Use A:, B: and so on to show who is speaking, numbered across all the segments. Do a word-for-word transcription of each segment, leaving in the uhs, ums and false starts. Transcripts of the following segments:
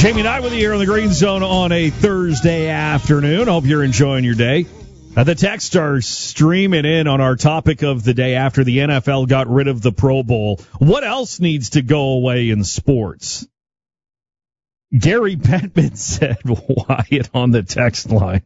A: Jamie Knight with you here on the Green Zone on a Thursday afternoon. Hope you're enjoying your day. Uh, the texts are streaming in on our topic of the day after the N F L got rid of the Pro Bowl. What else needs to go away in sports? Gary Bettman said, Wyatt on the text line.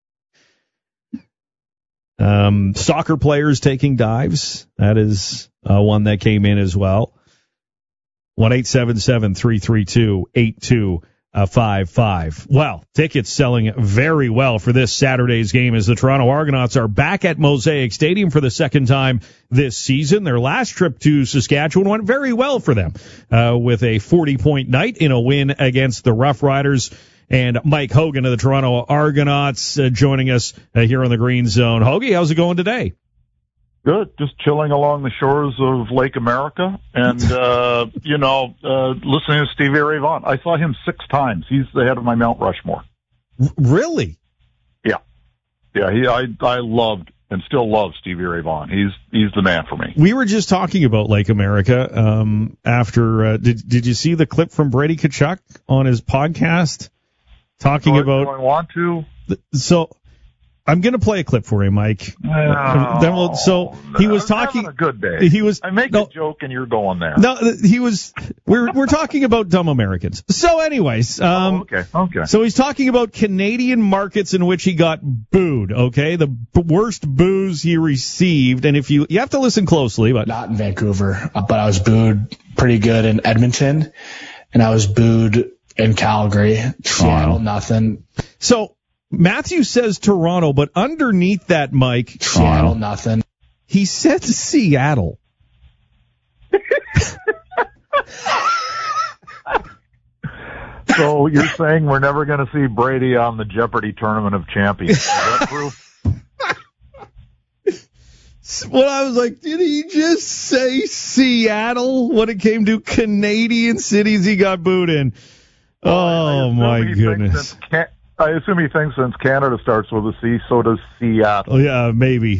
A: Um, soccer players taking dives. That is uh, one that came in as well. one eight seven seven, three three two, eight two five five. Well, tickets selling very well for this Saturday's game as the Toronto Argonauts are back at Mosaic Stadium for the second time this season. Their last trip to Saskatchewan went very well for them uh, with a forty-point night in a win against the Rough Riders. And Mike Hogan of the Toronto Argonauts uh, joining us uh, here on the Green Zone. Hoagie, how's it going today?
B: Good. Just chilling along the shores of Lake America and, uh, you know, uh, listening to Stevie Ray Vaughan. I saw him six times. He's the head of my Mount Rushmore.
A: Really?
B: Yeah. Yeah, he, I, I loved and still love Stevie Ray Vaughan. He's, he's the man for me.
A: We were just talking about Lake America, um, after, uh, did, did you see the clip from Brady Tkachuk on his podcast talking
B: do I,
A: about,
B: do I want to?
A: So, I'm going to play a clip for you, Mike.
B: Oh,
A: then we'll, so he was talking.
B: A good day.
A: He was.
B: I make
A: no,
B: a joke and you're going there.
A: No, he was. We're we're talking about dumb Americans. So, anyways, um,
B: oh, okay, okay.
A: So he's talking about Canadian markets in which he got booed. Okay, the b- worst boos he received, and if you you have to listen closely, but
C: not in Vancouver, but I was booed pretty good in Edmonton, and I was booed in Calgary, Toronto, Seattle, nothing.
A: So. Matthew says Toronto, but underneath that, Mike,
C: Seattle, nothing.
A: He said Seattle.
B: So you're saying we're never going to see Brady on the Jeopardy Tournament of Champions? Is that proof?
A: Well, I was like, did he just say Seattle when it came to Canadian cities he got booed in? Oh, my goodness.
B: I assume he thinks since Canada starts with a C, so does Seattle.
A: Oh, yeah, maybe.